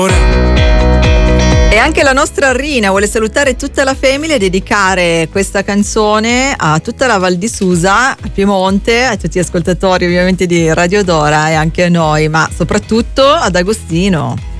E anche la nostra Rina vuole salutare tutta la famiglia e dedicare questa canzone a tutta la Val di Susa, a Piemonte, a tutti gli ascoltatori ovviamente di Radio Dora e anche a noi, ma soprattutto ad Agostino.